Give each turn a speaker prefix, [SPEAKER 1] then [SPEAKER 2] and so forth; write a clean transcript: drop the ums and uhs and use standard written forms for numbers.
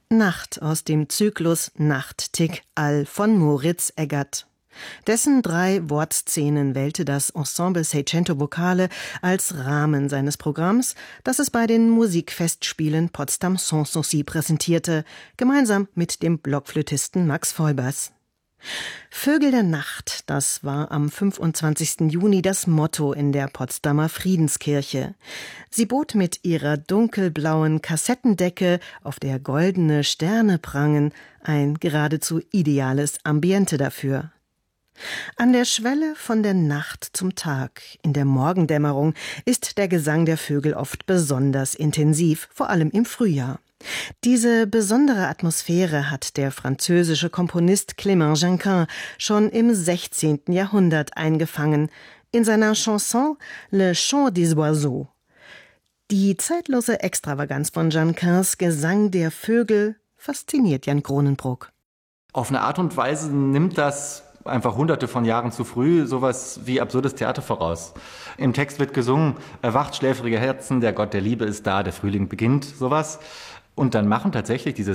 [SPEAKER 1] Nacht aus dem Zyklus Nachttick all von Moritz Eggert. Dessen 3 Wortszenen wählte das Ensemble Seicento Vocale als Rahmen seines Programms, das es bei den Musikfestspielen Potsdam Sanssouci präsentierte, gemeinsam mit dem Blockflötisten Max Feubers. Vögel der Nacht, das war am 25. Juni das Motto in der Potsdamer Friedenskirche. Sie bot mit ihrer dunkelblauen Kassettendecke, auf der goldene Sterne prangen, ein geradezu ideales Ambiente dafür. An der Schwelle von der Nacht zum Tag, in der Morgendämmerung, ist der Gesang der Vögel oft besonders intensiv, vor allem im Frühjahr. Diese besondere Atmosphäre hat der französische Komponist Clément Janquin schon im 16. Jahrhundert eingefangen, in seiner Chanson Le Chant des Oiseaux. Die zeitlose Extravaganz von Janquins Gesang der Vögel fasziniert Jan Kronenbruck.
[SPEAKER 2] Auf eine Art und Weise nimmt das einfach hunderte von Jahren zu früh sowas wie absurdes Theater voraus. Im Text wird gesungen, erwacht schläfrige Herzen, der Gott der Liebe ist da, der Frühling beginnt, sowas. Und dann machen tatsächlich diese